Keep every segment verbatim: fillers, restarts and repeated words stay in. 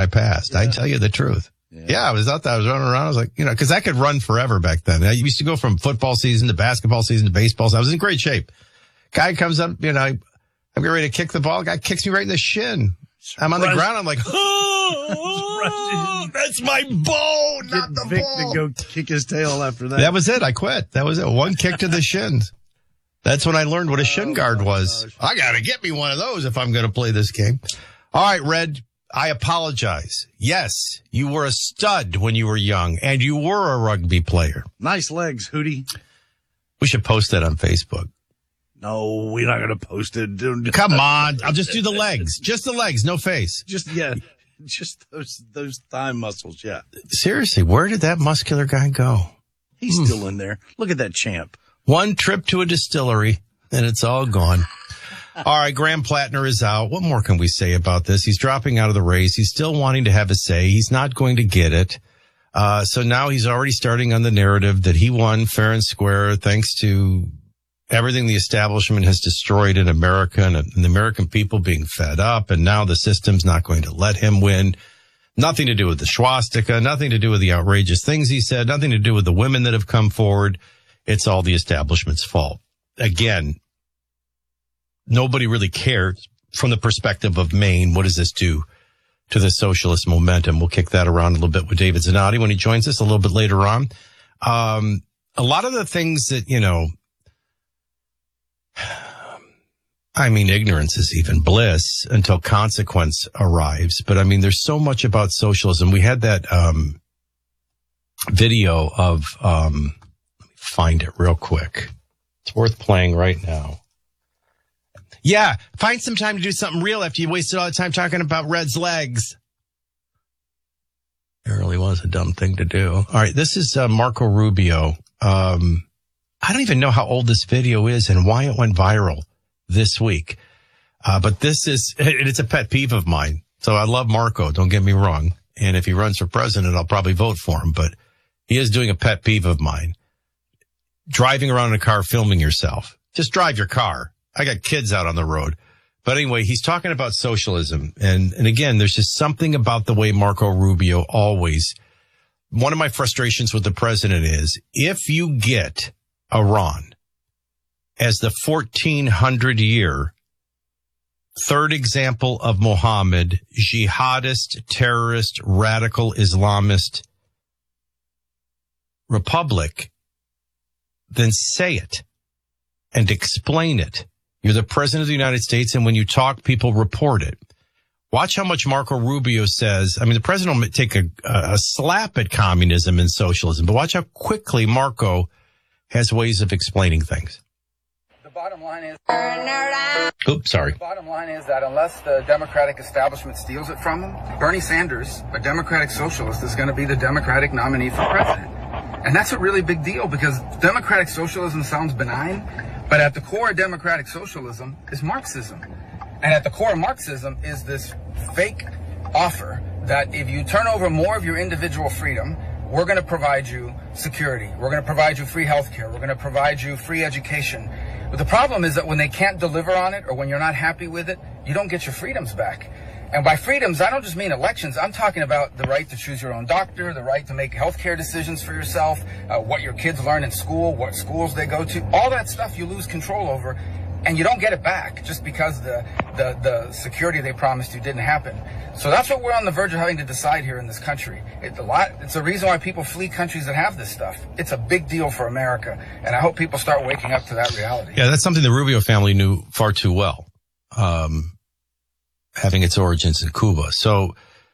past. Yeah. I tell you the truth. Yeah. yeah, I was out there. I was running around. I was like, you know, because I could run forever back then. I used to go from football season to basketball season to baseball. So I was in great shape. Guy comes up, you know, I'm getting ready to kick the ball. Guy kicks me right in the shin. I'm on the ground. I'm like, oh, that's my bone, not the Vic ball. to go kick his tail after that. That was it. I quit. That was it. One kick to the shins. That's when I learned what a shin guard was. Oh, I got to get me one of those if I'm going to play this game. All right, Red, I apologize. Yes, you were a stud when you were young, and you were a rugby player. Nice legs, Hootie. We should post that on Facebook. No, we're not going to post it. Come on. I'll just do the legs. Just the legs, no face. Just, yeah, just those those thigh muscles, yeah. Seriously, where did that muscular guy go? He's hmm. still in there. Look at that champ. One trip to a distillery, and it's all gone. All right, Graham Plattner is out. What more can we say about this? He's dropping out of the race. He's still wanting to have a say. He's not going to get it. Uh, so now he's already starting on the narrative that he won fair and square thanks to everything the establishment has destroyed in America and, and the American people being fed up. And now the system's not going to let him win. Nothing to do with the swastika, nothing to do with the outrageous things he said, nothing to do with the women that have come forward. It's all the establishment's fault. Again, nobody really cares from the perspective of Maine. What does this do to the socialist momentum? We'll kick that around a little bit with David Zanotti when he joins us a little bit later on. Um, a lot of the things that, you know, I mean, ignorance is even bliss until consequence arrives. But I mean, there's so much about socialism. We had that, um, video of, um, let me find it real quick. It's worth playing right now. Yeah. Find some time to do something real after you wasted all the time talking about Red's legs. It really was a dumb thing to do. All right. This is uh, Marco Rubio. Um, I don't even know how old this video is and why it went viral this week. Uh, but this is, it's a pet peeve of mine. So I love Marco. Don't get me wrong. And if he runs for president, I'll probably vote for him. But he is doing a pet peeve of mine. Driving around in a car, filming yourself. Just drive your car. I got kids out on the road. But anyway, he's talking about socialism. And, and again, there's just something about the way Marco Rubio always, one of my frustrations with the president is if you get Iran as the fourteen hundred year third example of Muhammad, jihadist, terrorist, radical Islamist republic, then say it and explain it. You're the president of the United States, and when you talk, people report it. Watch how much Marco Rubio says. I mean, the president will take a, a slap at communism and socialism, but watch how quickly Marco has ways of explaining things. The bottom line is... Oops, sorry. The bottom line is that unless the Democratic establishment steals it from them, Bernie Sanders, a Democratic socialist, is going to be the Democratic nominee for president. And that's a really big deal because Democratic socialism sounds benign, but at the core of Democratic socialism is Marxism. And at the core of Marxism is this fake offer that if you turn over more of your individual freedom, we're going to provide you security. We're going to provide you free healthcare. We're going to provide you free education. But the problem is that when they can't deliver on it or when you're not happy with it, you don't get your freedoms back. And by freedoms, I don't just mean elections. I'm talking about the right to choose your own doctor, the right to make healthcare decisions for yourself, uh, what your kids learn in school, what schools they go to. All that stuff you lose control over, and you don't get it back just because the, the, the security they promised you didn't happen. So that's what we're on the verge of having to decide here in this country. It, a lot, it's a reason why people flee countries that have this stuff. It's a big deal for America, and I hope people start waking up to that reality. Yeah, that's something the Rubio family knew far too well. Um, having its origins in Cuba. So,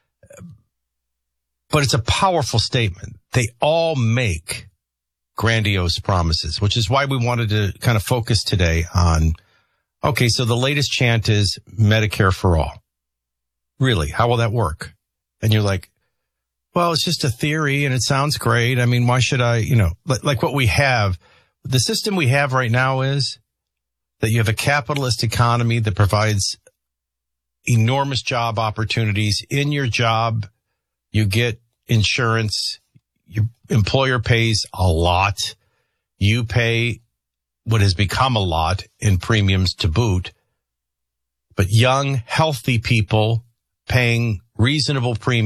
but it's a powerful statement. They all make grandiose promises, which is why we wanted to kind of focus today on, okay, so the latest chant is Medicare for all. Really? How will that work? And you're like, well, it's just a theory and it sounds great. I mean, why should I, you know, like, like what we have, the system we have right now is that you have a capitalist economy that provides enormous job opportunities. In your job, you get insurance. Your employer pays a lot. You pay what has become a lot in premiums to boot. But young, healthy people paying reasonable premiums